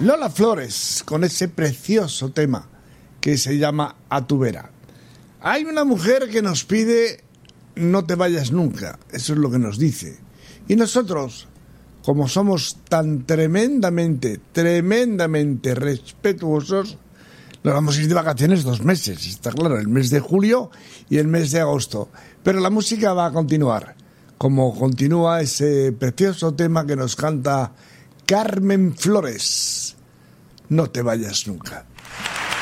Lola Flores, con ese precioso tema que se llama A tu vera. Hay una mujer que nos pide no te vayas nunca, eso es lo que nos dice. Y nosotros, como somos tan tremendamente respetuosos, nos vamos a ir de vacaciones 2 meses, está claro, el mes de julio y el mes de agosto. Pero la música va a continuar, como continúa ese precioso tema que nos canta Carmen Flores. No te vayas nunca.